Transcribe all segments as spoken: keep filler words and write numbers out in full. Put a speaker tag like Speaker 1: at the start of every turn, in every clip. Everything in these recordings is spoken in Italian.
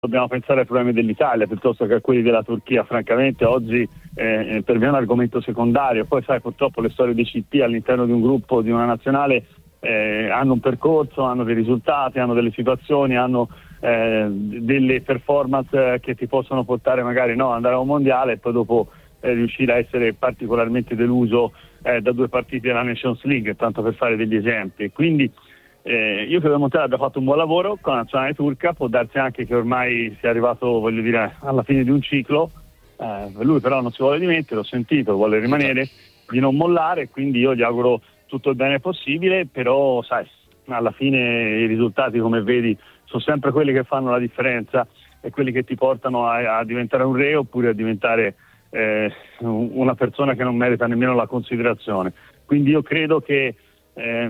Speaker 1: dobbiamo pensare ai problemi dell'Italia piuttosto che a quelli della Turchia. Francamente oggi eh, per me è un argomento secondario. Poi sai, purtroppo le storie di C T all'interno di un gruppo, di una nazionale, eh, hanno un percorso, hanno dei risultati, hanno delle situazioni, hanno eh, delle performance che ti possono portare magari no, ad andare a un mondiale e poi dopo eh, riuscire a essere particolarmente deluso eh, da due partite della Nations League, tanto per fare degli esempi. Quindi Eh, io credo che Montella abbia fatto un buon lavoro con la nazionale turca. Può darsi anche che ormai sia arrivato, voglio dire, alla fine di un ciclo. Eh, lui però non si vuole dimettere, ho sentito, vuole rimanere, di non mollare, quindi io gli auguro tutto il bene possibile, però sai, alla fine i risultati, come vedi, sono sempre quelli che fanno la differenza e quelli che ti portano a, a diventare un re oppure a diventare eh, una persona che non merita nemmeno la considerazione. Quindi io credo che Eh,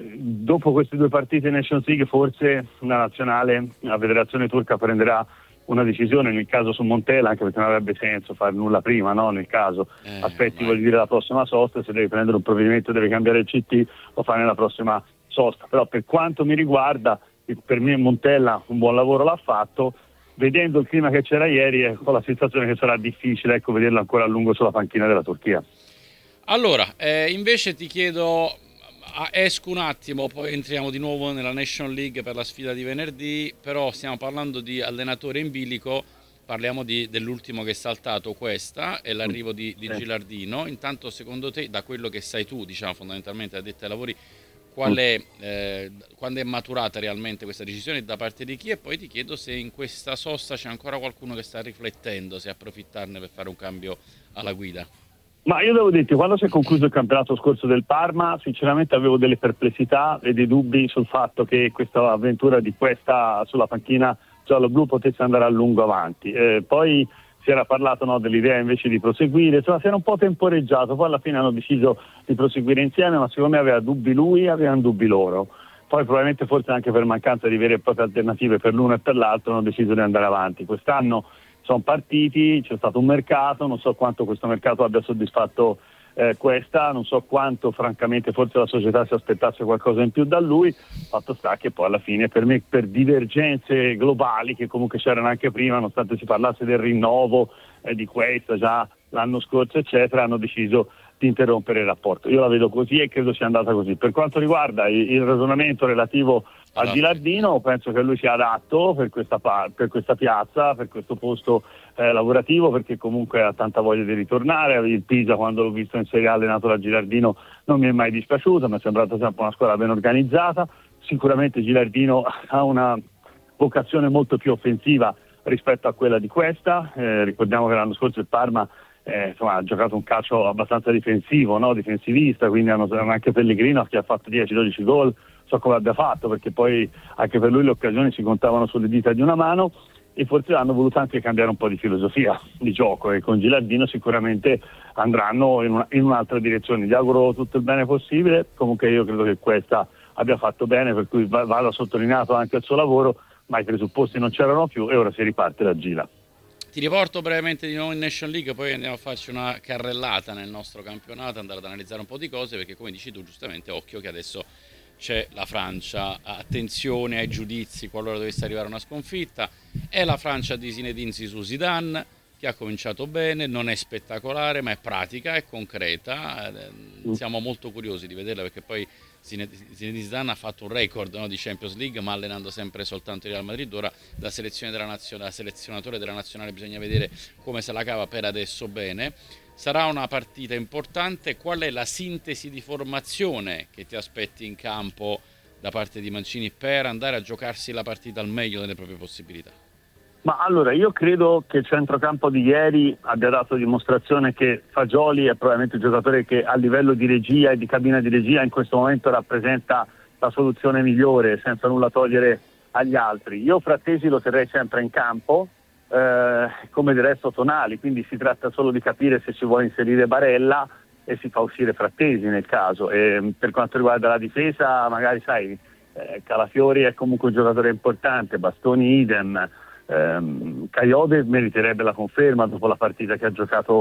Speaker 1: dopo queste due partite Nations League forse la nazionale, la federazione turca prenderà una decisione nel caso su Montella, anche perché non avrebbe senso fare nulla prima, no? Nel caso eh, aspetti, voglio dire, la prossima sosta, se deve prendere un provvedimento deve cambiare il C T, lo fa nella prossima sosta. Però per quanto mi riguarda, per me Montella un buon lavoro l'ha fatto. Vedendo il clima che c'era ieri, eh, ho la sensazione che sarà difficile ecco vederlo ancora a lungo sulla panchina della Turchia.
Speaker 2: Allora, eh, invece ti chiedo, esco un attimo, poi entriamo di nuovo nella National League per la sfida di venerdì, però stiamo parlando di allenatore in bilico, parliamo di, dell'ultimo che è saltato, questa è l'arrivo di, di Gilardino. Intanto secondo te, da quello che sai tu, diciamo fondamentalmente addetti ai lavori, qual è, eh, quando è maturata realmente questa decisione, da parte di chi? E poi ti chiedo se in questa sosta c'è ancora qualcuno che sta riflettendo, se approfittarne per fare un cambio alla guida.
Speaker 1: Ma io devo dirti, quando si è concluso il campionato scorso del Parma, sinceramente avevo delle perplessità e dei dubbi sul fatto che questa avventura di questa sulla panchina giallo-blu potesse andare a lungo avanti. Eh, poi si era parlato no, dell'idea invece di proseguire, insomma si era un po' temporeggiato, poi alla fine hanno deciso di proseguire insieme, ma secondo me aveva dubbi lui, avevano dubbi loro. Poi probabilmente forse anche per mancanza di vere e proprie alternative per l'uno e per l'altro hanno deciso di andare avanti. Quest'anno sono partiti, c'è stato un mercato, non so quanto questo mercato abbia soddisfatto eh, questa, non so quanto francamente forse la società si aspettasse qualcosa in più da lui. Fatto sta che poi alla fine per me, per divergenze globali che comunque c'erano anche prima, nonostante si parlasse del rinnovo eh, di questa già l'anno scorso eccetera, hanno deciso di interrompere il rapporto. Io la vedo così e credo sia andata così. Per quanto riguarda il, il ragionamento relativo a Gilardino, penso che lui sia adatto per questa, per questa piazza, per questo posto eh, lavorativo, perché comunque ha tanta voglia di ritornare. Il Pisa, quando l'ho visto in Serie A allenato da Gilardino, non mi è mai dispiaciuto, mi è sembrata sempre una squadra ben organizzata. Sicuramente Gilardino ha una vocazione molto più offensiva rispetto a quella di questa. Eh, ricordiamo che l'anno scorso il Parma Eh, insomma, ha giocato un calcio abbastanza difensivo, no? Difensivista, quindi hanno anche Pellegrino che ha fatto dieci dodici gol, so come abbia fatto, perché poi anche per lui le occasioni si contavano sulle dita di una mano, e forse hanno voluto anche cambiare un po' di filosofia di gioco, e con Gilardino sicuramente andranno in, una, in un'altra direzione. Gli auguro tutto il bene possibile. Comunque io credo che questa abbia fatto bene, per cui va, vada sottolineato anche il suo lavoro, ma i presupposti non c'erano più e ora si riparte da Gila.
Speaker 2: Ti riporto brevemente di nuovo in National League, poi andiamo a farci una carrellata nel nostro campionato, andare ad analizzare un po' di cose, perché come dici tu giustamente, occhio che adesso c'è la Francia, attenzione ai giudizi qualora dovesse arrivare una sconfitta. È la Francia di Zinedine Zidane Zidane, che ha cominciato bene, non è spettacolare ma è pratica, è concreta, siamo molto curiosi di vederla, perché poi Zinedine Zidane ha fatto un record no, di Champions League, ma allenando sempre soltanto il Real Madrid. Ora da selezione della nazionale, da selezionatore della nazionale bisogna vedere come se la cava. Per adesso bene. Sarà una partita importante. Qual è la sintesi di formazione che ti aspetti in campo da parte di Mancini per andare a giocarsi la partita al meglio delle proprie possibilità?
Speaker 1: Ma allora, io credo che il centrocampo di ieri abbia dato dimostrazione che Fagioli è probabilmente il giocatore che a livello di regia e di cabina di regia in questo momento rappresenta la soluzione migliore, senza nulla togliere agli altri. Io Frattesi lo terrei sempre in campo, eh, come del resto Tonali, quindi si tratta solo di capire se si vuole inserire Barella e si fa uscire Frattesi nel caso. E per quanto riguarda la difesa, magari sai, eh, Calafiori è comunque un giocatore importante, Bastoni idem. Um, Caiode meriterebbe la conferma dopo la partita che ha giocato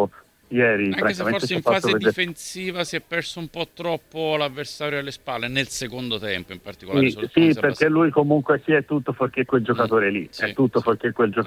Speaker 1: ieri.
Speaker 2: Anche se forse in fase
Speaker 1: vedere...
Speaker 2: difensiva si è perso un po' troppo l'avversario alle spalle, nel secondo tempo in particolare.
Speaker 1: Sì, sì, perché lui comunque sì, è tutto fuorché quel giocatore lì, sì, è tutto sì. fuorché quel giocatore